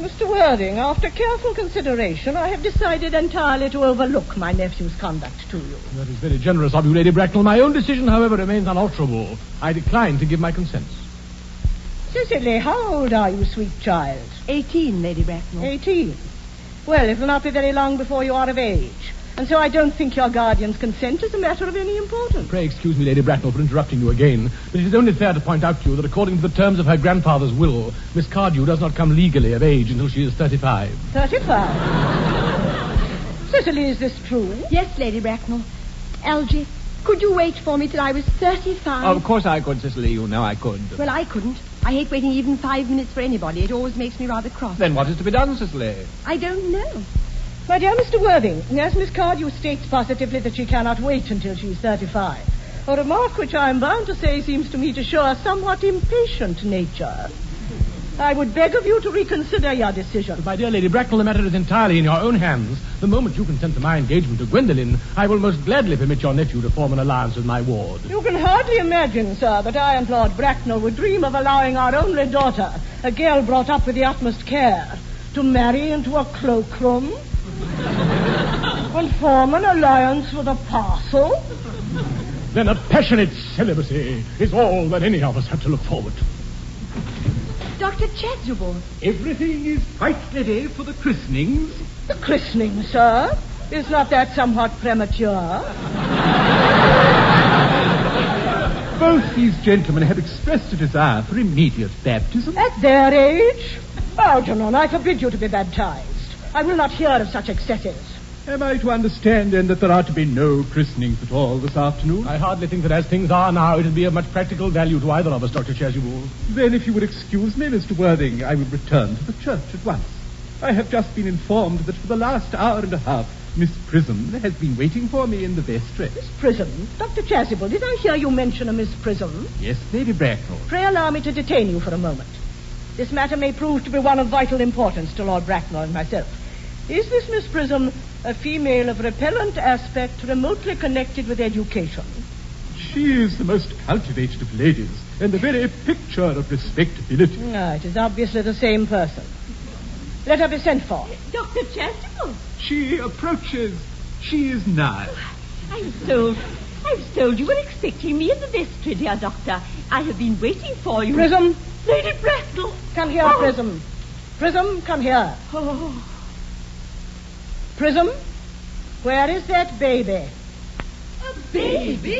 Mr. Worthing, after careful consideration, I have decided entirely to overlook my nephew's conduct to you. That is very generous of you, Lady Bracknell. My own decision, however, remains unalterable. I decline to give my consent. Cicely, how old are you, sweet child? 18, Lady Bracknell. 18. Well, it will not be very long before you are of age. And so I don't think your guardian's consent is a matter of any importance. Pray excuse me, Lady Bracknell, for interrupting you again, but it is only fair to point out to you that according to the terms of her grandfather's will, Miss Cardew does not come legally of age until she is 35. 35? Cicely, is this true? Yes, Lady Bracknell. Algy, could you wait for me till I was 35? Of course I could, Cicely. You know I could. Well, I couldn't. I hate waiting even 5 minutes for anybody. It always makes me rather cross. Then what is to be done, Cicely? I don't know. My dear Mr. Worthing, as Miss Cardew states positively that she cannot wait until she is 35, a remark which I am bound to say seems to me to show a somewhat impatient nature. I would beg of you to reconsider your decision. But my dear Lady Bracknell, the matter is entirely in your own hands. The moment you consent to my engagement to Gwendolen, I will most gladly permit your nephew to form an alliance with my ward. You can hardly imagine, sir, that I and Lord Bracknell would dream of allowing our only daughter, a girl brought up with the utmost care, to marry into a cloakroom and form an alliance with a parcel. Then a passionate celibacy is all that any of us have to look forward to. Dr. Chasuble. Everything is quite ready for the christenings. The christening, sir? Is not that somewhat premature? Both these gentlemen have expressed a desire for immediate baptism. At their age? Algernon, I forbid you to be baptized. I will not hear of such excesses. Am I to understand, then, that there are to be no christenings at all this afternoon? I hardly think that as things are now, it would be of much practical value to either of us, Dr. Chasuble. Then, if you would excuse me, Mr. Worthing, I will return to the church at once. I have just been informed that for the last hour and a half, Miss Prism has been waiting for me in the vestry. Miss Prism? Dr. Chasuble, did I hear you mention a Miss Prism? Yes, Lady Bracknell. Pray allow me to detain you for a moment. This matter may prove to be one of vital importance to Lord Bracknell and myself. Is this Miss Prism a female of repellent aspect remotely connected with education? She is the most cultivated of ladies and the very picture of respectability. It is obviously the same person. Let her be sent for. Dr. Chasuble. She approaches. She is nigh. I'm told you were expecting me in the vestry, dear doctor. I have been waiting for you. Prism. Lady Bracknell. Come here, Prism. Prism, come here. Oh. Prism, where is that baby? A baby?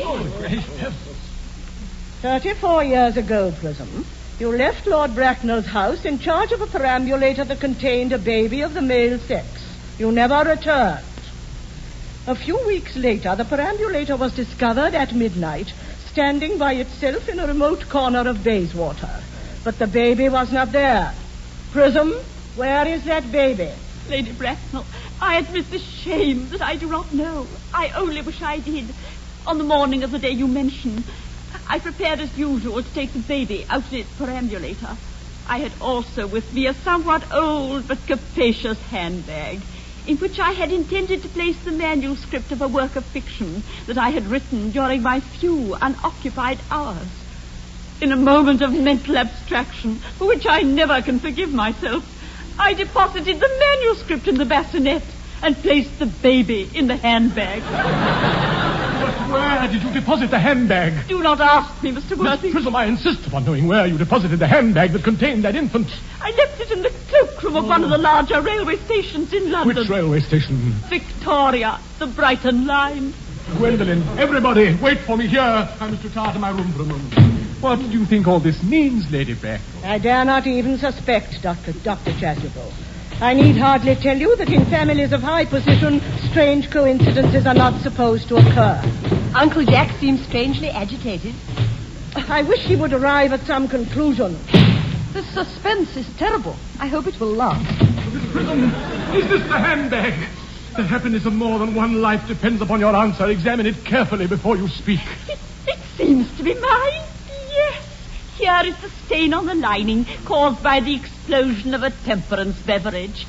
34 years ago, Prism, you left Lord Bracknell's house in charge of a perambulator that contained a baby of the male sex. You never returned. A few weeks later, the perambulator was discovered at midnight, standing by itself in a remote corner of Bayswater. But the baby was not there. Prism, where is that baby? Lady Bracknell, I admit the shame that I do not know. I only wish I did. On the morning of the day you mentioned, I prepared as usual to take the baby out of its perambulator. I had also with me a somewhat old but capacious handbag, in which I had intended to place the manuscript of a work of fiction that I had written during my few unoccupied hours. In a moment of mental abstraction, for which I never can forgive myself, I deposited the manuscript in the bassinet and placed the baby in the handbag. But where did you deposit the handbag? Do not ask me, Mr. Worthing. Miss Prism, I insist upon knowing where you deposited the handbag that contained that infant. I left it in the cloakroom of one of the larger railway stations in London. Which railway station? Victoria, the Brighton line. Gwendolen, everybody, wait for me here. I must retire to my room for a moment. What do you think all this means, Lady Bracknell? I dare not even suspect, Dr. Chasuble. I need hardly tell you that in families of high position, strange coincidences are not supposed to occur. Uncle Jack seems strangely agitated. I wish he would arrive at some conclusion. The suspense is terrible. I hope it will last. Miss Prism, is this the handbag? The happiness of more than one life depends upon your answer. Examine it carefully before you speak. It seems to be mine. Yes. Here is the stain on the lining caused by the explosion of a temperance beverage.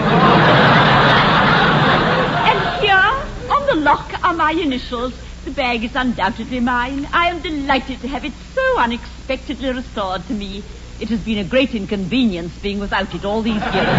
And here, on the lock, are my initials. The bag is undoubtedly mine. I am delighted to have it so unexpectedly restored to me. It has been a great inconvenience being without it all these years.